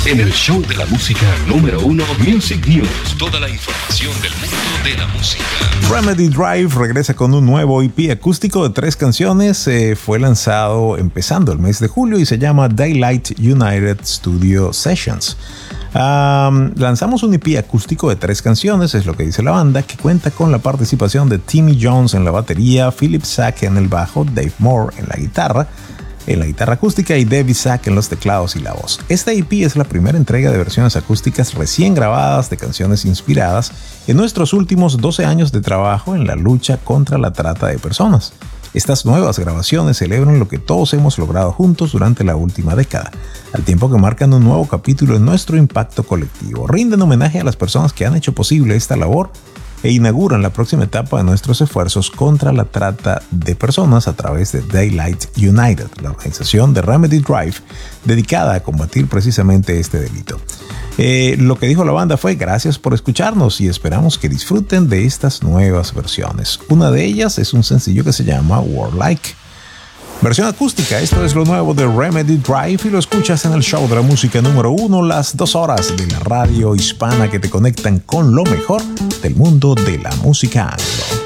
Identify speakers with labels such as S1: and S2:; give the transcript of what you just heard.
S1: en el show de la música número 1, Music News. Toda la información del mundo de la música.
S2: Remedy Drive regresa con un nuevo EP acústico de 3 canciones. Fue lanzado empezando el mes de julio y se llama Daylight United Studio Sessions. Lanzamos un EP acústico de 3 canciones, es lo que dice la banda, que cuenta con la participación de Timmy Jones en la batería, Philip Sack en el bajo, Dave Moore en la guitarra acústica y David Sack en los teclados y la voz. Esta EP es la primera entrega de versiones acústicas recién grabadas de canciones inspiradas en nuestros últimos 12 años de trabajo en la lucha contra la trata de personas. Estas nuevas grabaciones celebran lo que todos hemos logrado juntos durante la última década, al tiempo que marcan un nuevo capítulo en nuestro impacto colectivo. Rinden homenaje a las personas que han hecho posible esta labor e inauguran la próxima etapa de nuestros esfuerzos contra la trata de personas a través de Daylight United, la organización de Remedy Drive dedicada a combatir precisamente este delito. Lo que dijo la banda fue: gracias por escucharnos y esperamos que disfruten de estas nuevas versiones. Una de ellas es un sencillo que se llama Warlike. Versión acústica, esto es lo nuevo de Remedy Drive y lo escuchas en el show de la música número 1, las 2 horas de la radio hispana que te conectan con lo mejor del mundo de la música anglo.